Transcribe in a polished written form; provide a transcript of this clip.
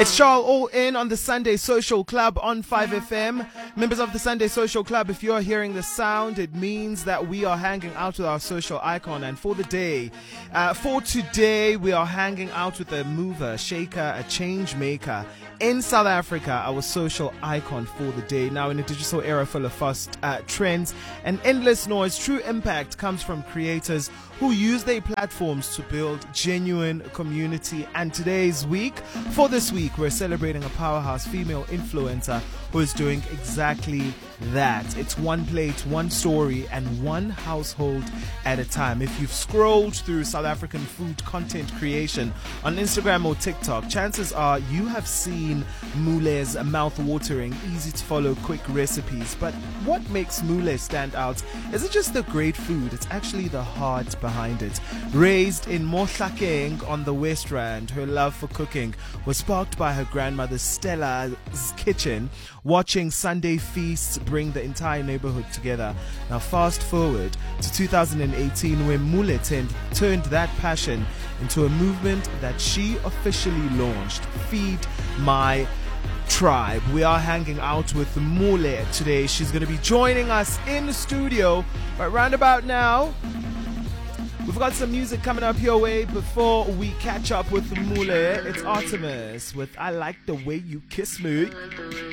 It's Charles All In on the Sunday Social Club on 5FM. Members of the Sunday Social Club, if you're hearing the sound, it means that we are hanging out with our social icon. And for today, we are hanging out with a mover, shaker, a change maker in South Africa, our social icon for the day. Now, in a digital era full of fast trends and endless noise, true impact comes from creators who use their platforms to build genuine community. And for this week, we're celebrating a powerhouse female influencer who is doing exactly that. It's one plate, one story, and one household at a time. If you've scrolled through South African food content creation on Instagram or TikTok, chances are you have seen Mule's mouth-watering, easy-to-follow, quick recipes. But what makes Mule stand out isn't just the great food, it's actually the heart behind it. Raised in Mohlakeng on the West Rand, her love for cooking was sparked by her grandmother Stella's kitchen, watching Sunday feasts bring the entire neighborhood together. Now fast forward to 2018, where Mule turned that passion into a movement that she officially launched, Feed My Tribe. We are hanging out with Mule today. She's going to be joining us in the studio right round about now. We've got some music coming up your way before we catch up with Mule. It's Artemis with I Like the Way You Kiss Me.